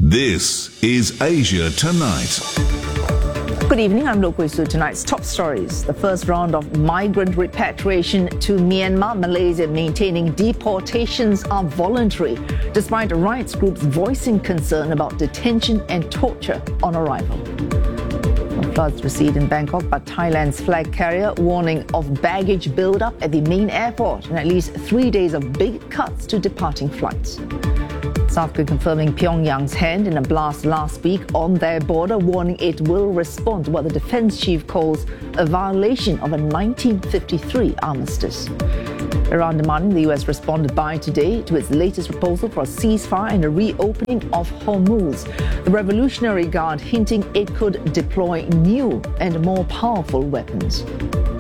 This is Asia Tonight. Good evening, I'm Lokwe Su. Tonight's top stories. The first round of migrant repatriation to Myanmar, Malaysia maintaining deportations are voluntary, despite rights groups voicing concern about detention and torture on arrival. Floods recede in Bangkok, but Thailand's flag carrier warning of baggage build-up at the main airport and at least 3 days of big cuts to departing flights. South Korea confirming Pyongyang's hand in a blast last week on their border, warning it will respond to what the defense chief calls a violation of a 1953 armistice. Iran demanding the US responded by today to its latest proposal for a ceasefire and a reopening of Hormuz. The Revolutionary Guard hinting it could deploy new and more powerful weapons.